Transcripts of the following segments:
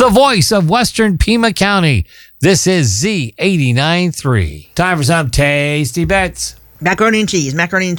the voice of Western Pima County. This is Z89.3. Time for some tasty bets. Macaroni and cheese.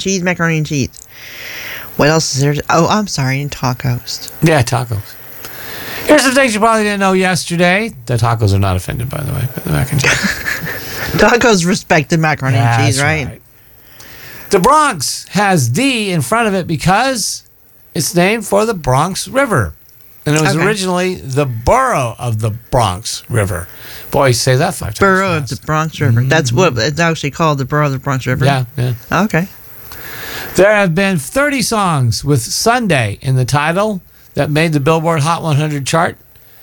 What else is there? Oh, I'm sorry, and tacos. Yeah, tacos. Here's some things you probably didn't know yesterday. The tacos are not offended, by the way, by the mac and cheese. Tacos respect the macaroni and cheese, right? The Bronx has D in front of it because it's named for the Bronx River. And it was originally the borough of the Bronx River. Boy, you say that 5 times. Borough of the Bronx River. Mm-hmm. That's what it's actually called, the borough of the Bronx River. Yeah. Okay. There have been 30 songs with Sunday in the title that made the Billboard Hot 100 chart.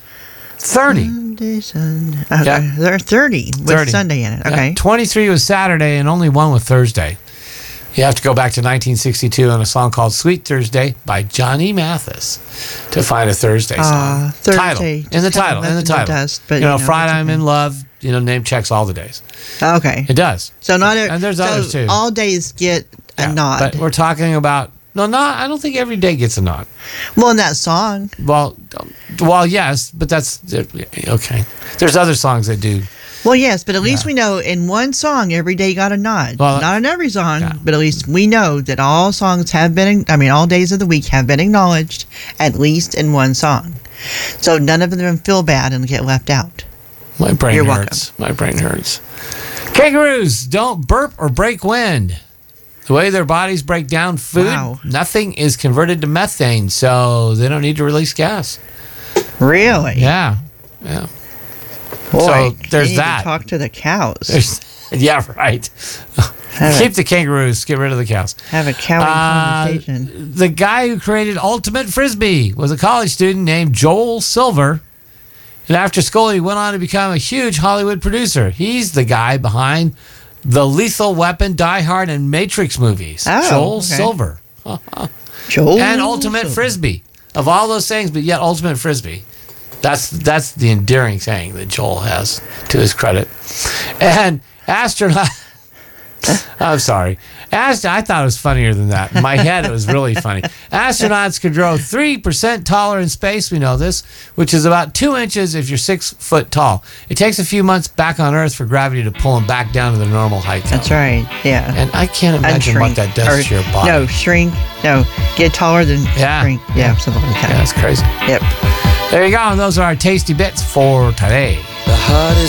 30. Sunday. Okay. Yeah. There are 30 with Sunday in it. Okay. Yeah. 23 was Saturday and only one with Thursday. You have to go back to 1962 and a song called Sweet Thursday by Johnny Mathis to find a Thursday song. Thursday. In the title. Dust, but, Friday I'm in love, name checks all the days. Okay. It does. So and there's others too. All days get a nod. But we're talking about, I don't think every day gets a nod. Well, in that song. Well, yes, but that's, okay. There's other songs that do. Well, yes, but at least we know in one song every day got a nod. Well, not in every song, but at least we know that all songs have been, all days of the week have been acknowledged, at least in one song. So none of them feel bad and get left out. My brain hurts. My brain hurts. Kangaroos don't burp or break wind. The way their bodies break down food, nothing is converted to methane, so they don't need to release gas. Really? Yeah. Boy, so there's that. To talk to the cows. Yeah, right. Keep the kangaroos. Get rid of the cows. Have a cowing conversation. The guy who created Ultimate Frisbee was a college student named Joel Silver. And after school, he went on to become a huge Hollywood producer. He's the guy behind the Lethal Weapon, Die Hard, and Matrix movies. Joel Silver. Joel and Ultimate Frisbee. Of all those things, but yet Ultimate Frisbee. That's the endearing thing that Joel has to his credit. And astronaut... I'm sorry. I thought it was funnier than that. In my head, it was really funny. Astronauts can grow 3% taller in space. We know this, which is about 2 inches if you're 6 foot tall. It takes a few months back on Earth for gravity to pull them back down to their normal height. That's right. Yeah. And I can't imagine what that does to your body. No, shrink. No, get taller than shrink. Yeah, something like that. Yeah, that's crazy. Yep. There you go. And those are our tasty bits for today. The heart is